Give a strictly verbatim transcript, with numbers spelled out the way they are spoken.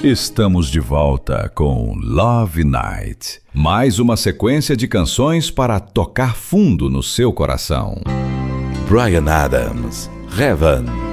Estamos de volta com Love Night, mais uma sequência de canções para tocar fundo no seu coração. Bryan Adams, Heaven.